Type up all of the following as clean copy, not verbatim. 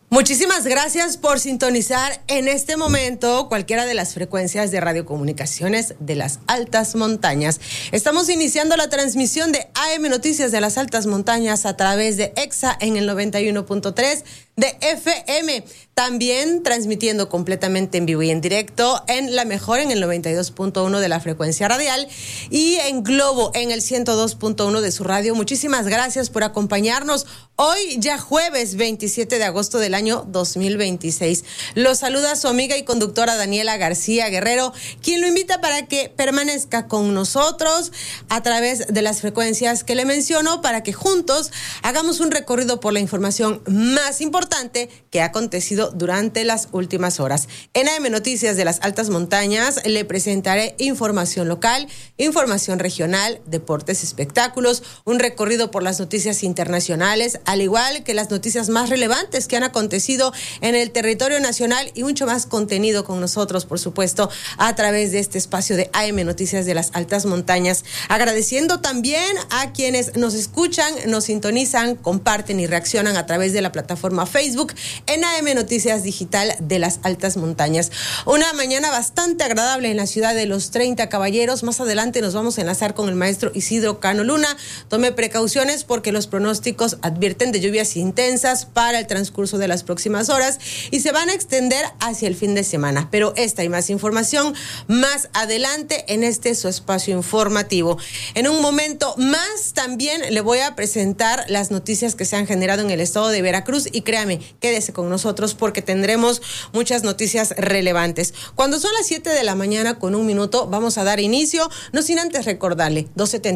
Muchísimas gracias por sintonizar en este momento cualquiera de las frecuencias de radiocomunicaciones de las altas montañas. Estamos iniciando la transmisión de AM Noticias de las Altas Montañas a través de EXA en el 91.3 de FM. También transmitiendo completamente en vivo y en directo en La Mejor en el 92.1 de la frecuencia radial y en Globo en el 102.1 de su radio. Muchísimas gracias por acompañarnos hoy, ya jueves 27 de agosto del año 2026. Los saluda su amiga y conductora Daniela García Guerrero, quien lo invita para que permanezca con nosotros a través de las frecuencias que le menciono para que juntos hagamos un recorrido por la información más importante que ha acontecido durante las últimas horas. En AM Noticias de las Altas Montañas le presentaré información local, información regional, deportes, espectáculos, un recorrido por las noticias internacionales, al igual que las noticias más relevantes que han acontecido en el territorio nacional y mucho más contenido con nosotros, por supuesto, a través de este espacio de AM Noticias de las Altas Montañas. Agradeciendo también a quienes nos escuchan, nos sintonizan, comparten y reaccionan a través de la plataforma Facebook en AM Noticias Digital de las Altas Montañas. Una mañana bastante agradable en la ciudad de los 30 Caballeros. Más adelante nos vamos a enlazar con el maestro Isidro Cano Luna. Tome precauciones porque los pronósticos advierten de lluvias intensas para el transcurso de las próximas horas y se van a extender hacia el fin de semana. Pero esta y más información más adelante en este su espacio informativo. En un momento más también le voy a presentar las noticias que se han generado en el estado de Veracruz y créame, quédese con nosotros porque tendremos muchas noticias relevantes. Cuando son las 7 de la mañana con 1 minuto, vamos a dar inicio, no sin antes recordarle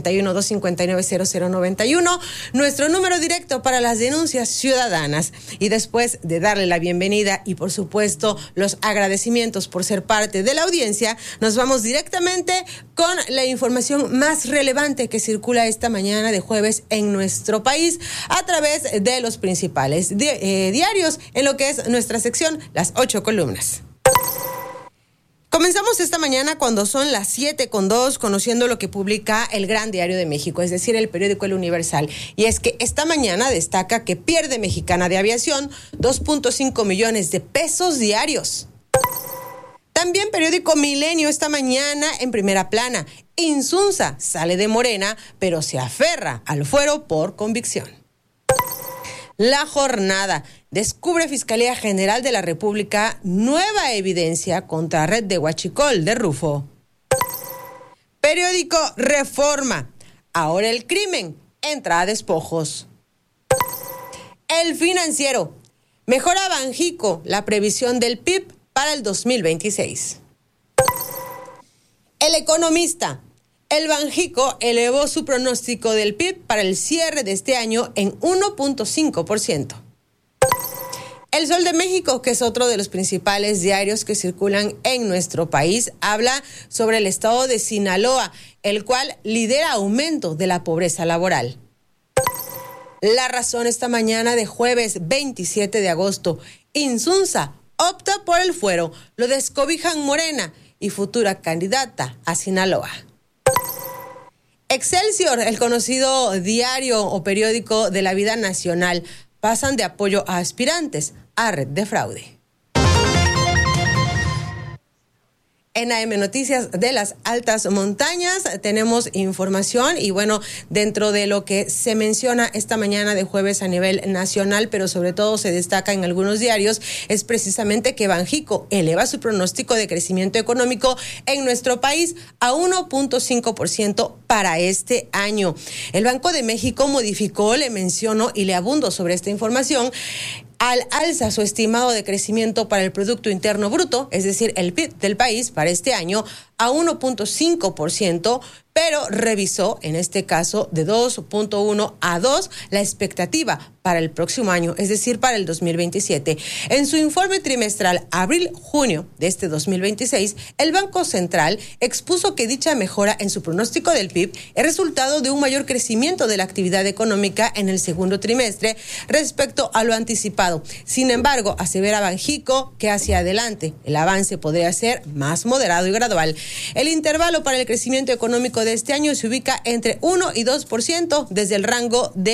271-259-0091, nuestro número directo para las denuncias ciudadanas. Y después de darle la bienvenida y por supuesto los agradecimientos por ser parte de la audiencia, nos vamos directamente con la información más relevante que circula esta mañana de jueves en nuestro país a través de los principales diarios en lo que es nuestra sección Las 8 Columnas. Comenzamos esta mañana cuando son las 7:02 conociendo lo que publica el Gran Diario de México, es decir, el periódico El Universal. Y es que esta mañana destaca que pierde Mexicana de Aviación 2.5 millones de pesos diarios. También periódico Milenio esta mañana en primera plana. Insunza sale de Morena, pero se aferra al fuero por convicción. La Jornada. Descubre Fiscalía General de la República nueva evidencia contra red de huachicol de Rufo. Periódico Reforma. Ahora el crimen entra a despojos. El Financiero. Mejora Banjico la previsión del PIB para el 2026. El Economista. El Banjico elevó su pronóstico del PIB para el cierre de este año en 1.5%. El Sol de México, que es otro de los principales diarios que circulan en nuestro país, habla sobre el estado de Sinaloa, el cual lidera aumento de la pobreza laboral. La Razón esta mañana de jueves 27 de agosto. Insunza opta por el fuero, lo descobijan Morena y futura candidata a Sinaloa. Excelsior, el conocido diario o periódico de la vida nacional, pasan de apoyo a aspirantes a red de fraude. En AM Noticias de las Altas Montañas tenemos información y bueno, dentro de lo que se menciona esta mañana de jueves a nivel nacional, pero sobre todo se destaca en algunos diarios, es precisamente que Banjico eleva su pronóstico de crecimiento económico en nuestro país a 1.5% para este año. El Banco de México modificó, le menciono y le abundo sobre esta información, al alza su estimado de crecimiento para el Producto Interno Bruto, es decir, el PIB del país para este año, a 1.5%, pero revisó, en este caso, de 2.1 a 2 la expectativa para el próximo año, es decir, para el 2027. En su informe trimestral abril-junio de este 2026, el Banco Central expuso que dicha mejora en su pronóstico del PIB es resultado de un mayor crecimiento de la actividad económica en el segundo trimestre respecto a lo anticipado. Sin embargo, asevera Banjico que hacia adelante el avance podría ser más moderado y gradual. El intervalo para el crecimiento económico de este año se ubica entre 1 y 2% desde el rango del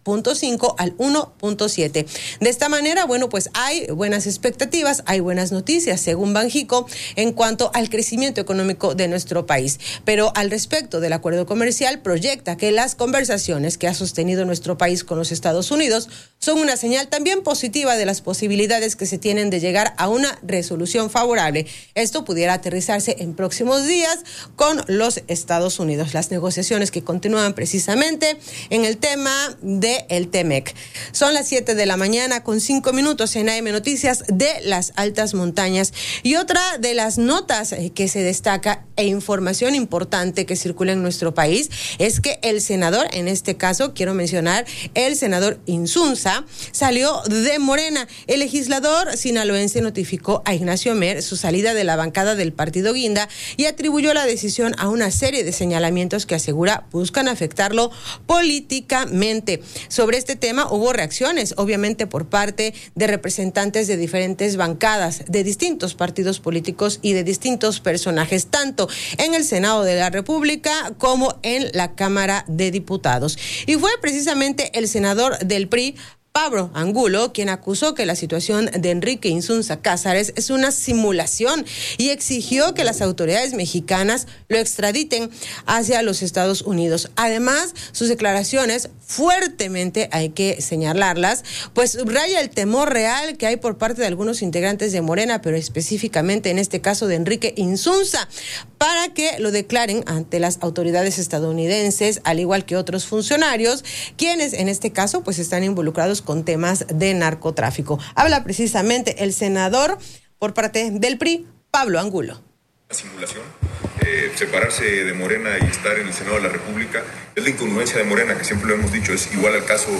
0.5 al 1.7. De esta manera, bueno, pues hay buenas expectativas, hay buenas noticias, según Banjico, en cuanto al crecimiento económico de nuestro país. Pero al respecto del acuerdo comercial, proyecta que las conversaciones que ha sostenido nuestro país con los Estados Unidos son una señal también positiva de las posibilidades que se tienen de llegar a una resolución favorable. Esto pudiera aterrizarse en próximos días con los Estados Unidos. Las negociaciones que continúan precisamente en el tema del TEMEC. Son las 7 de la mañana con 5 minutos en AM Noticias de las Altas Montañas. Y otra de las notas que se destaca e información importante que circula en nuestro país es que el senador, en este caso quiero mencionar el senador Insunza, salió de Morena. El legislador sinaloense notificó a Ignacio Mier su salida de la bancada del partido Guinda y atribuyó la decisión a una serie de señalamientos que asegura buscan afectarlo políticamente. Sobre este tema hubo reacciones, obviamente, por parte de representantes de diferentes bancadas, de distintos partidos políticos y de distintos personajes, tanto en el Senado de la República como en la Cámara de Diputados. Y fue precisamente el senador del PRI, Pablo Angulo, quien acusó que la situación de Enrique Insunza Cázares es una simulación y exigió que las autoridades mexicanas lo extraditen hacia los Estados Unidos. Además, sus declaraciones, fuertemente hay que señalarlas, pues subraya el temor real que hay por parte de algunos integrantes de Morena, pero específicamente en este caso de Enrique Insunza, para que lo declaren ante las autoridades estadounidenses, al igual que otros funcionarios, quienes en este caso pues están involucrados con temas de narcotráfico. Habla precisamente el senador por parte del PRI, Pablo Angulo. La simulación, separarse de Morena y estar en el Senado de la República es la incongruencia de Morena, que siempre lo hemos dicho, es igual al caso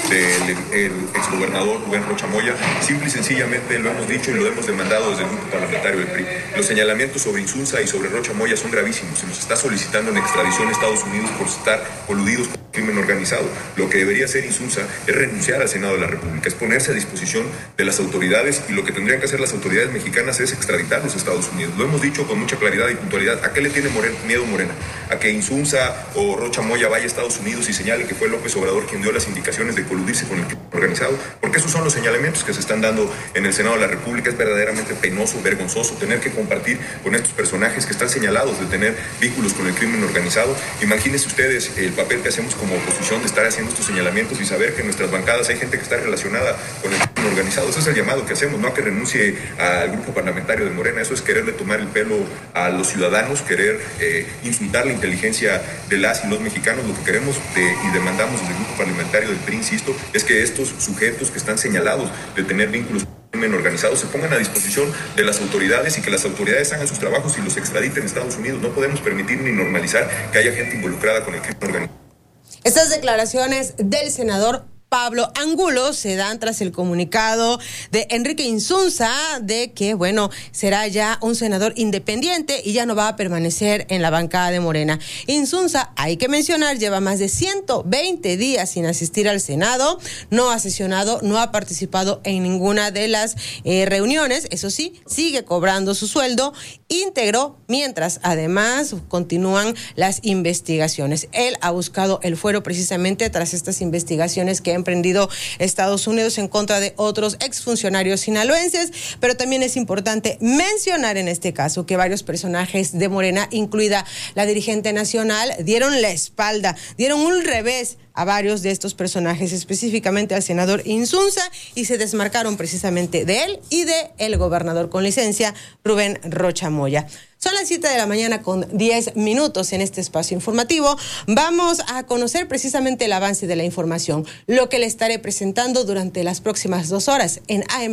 del exgobernador Rubén Rocha Moya. Simple y sencillamente lo hemos dicho y lo hemos demandado desde el grupo parlamentario del PRI. Los señalamientos sobre Insunza y sobre Rocha Moya son gravísimos. Se nos está solicitando una extradición a Estados Unidos por estar coludidos con el crimen organizado. Lo que debería hacer Insunza es renunciar al Senado de la República, es ponerse a disposición de las autoridades, y lo que tendrían que hacer las autoridades mexicanas es extraditarlos a Estados Unidos. Lo hemos dicho con mucha claridad y puntualidad. ¿A qué le tiene miedo Morena? ¿A que Insunza o Rocha Moya vaya a Estados Unidos y señale que fue López Obrador quien dio las indicaciones de coludirse con el crimen organizado? Porque esos son los señalamientos que se están dando en el Senado de la República. Es verdaderamente penoso, vergonzoso tener que compartir con estos personajes que están señalados de tener vínculos con el crimen organizado. Imagínense ustedes el papel que hacemos como oposición de estar haciendo estos señalamientos y saber que en nuestras bancadas hay gente que está relacionada con el crimen organizado. Ese es el llamado que hacemos, no a que renuncie al grupo parlamentario de Morena. Eso es quererle tomar el pelo a los ciudadanos, querer insultar la inteligencia de las y los mexicanos. Lo que queremos y demandamos desde el grupo parlamentario del PRI, insisto, es que estos sujetos que están señalados de tener vínculos con el crimen organizado se pongan a disposición de las autoridades y que las autoridades hagan sus trabajos y los extraditen a Estados Unidos. No podemos permitir ni normalizar que haya gente involucrada con el crimen organizado. Estas declaraciones del senador Pablo Angulo se dan tras el comunicado de Enrique Insunza de que, bueno, será ya un senador independiente y ya no va a permanecer en la bancada de Morena. Insunza, hay que mencionar, lleva más de 120 días sin asistir al Senado, no ha sesionado, no ha participado en ninguna de las reuniones. Eso sí, sigue cobrando su sueldo íntegro, mientras además continúan las investigaciones. Él ha buscado el fuero precisamente tras estas investigaciones que ha emprendido Estados Unidos en contra de otros exfuncionarios sinaloenses, pero también es importante mencionar en este caso que varios personajes de Morena, incluida la dirigente nacional, dieron la espalda, dieron un revés a varios de estos personajes, específicamente al senador Insunza, y se desmarcaron precisamente de él y de el gobernador con licencia, Rubén Rocha Moya. Son las 7 de la mañana con 10 minutos en este espacio informativo. Vamos a conocer precisamente el avance de la información, lo que le estaré presentando durante las próximas 2 horas en AM